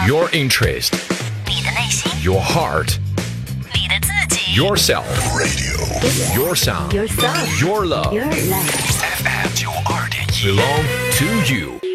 Your interest, 你的内心， your heart, 你的自己， yourself, your sound, Your sound, your love. your life. FM 92.1 belong to you.